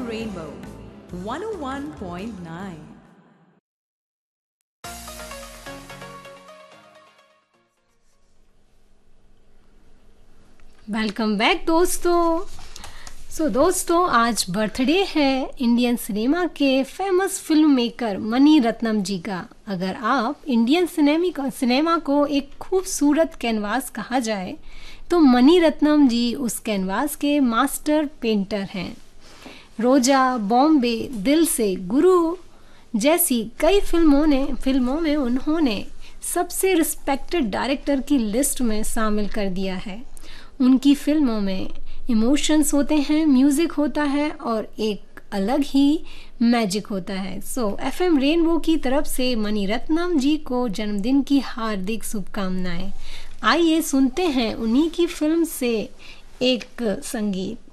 Rainbow 101.9. Welcome back दोस्तों। दोस्तों आज बर्थडे है इंडियन सिनेमा के famous film maker Mani Ratnam जी का। अगर आप इंडियन सिनेमा को एक खूबसूरत कैनवास कहा जाए तो मणि रत्नम जी उस कैनवास के मास्टर पेंटर हैं। रोजा, बॉम्बे, दिल से, गुरु जैसी कई फिल्मों में उन्होंने सबसे रिस्पेक्टेड डायरेक्टर की लिस्ट में शामिल कर दिया है। उनकी फिल्मों में इमोशंस होते हैं, म्यूजिक होता है और एक अलग ही मैजिक होता है। एफएम रेनबो की तरफ से मणि रत्नम जी को जन्मदिन की हार्दिक शुभकामनाएं। आइए सुनते हैं उन्हीं की फिल्म से एक संगीत।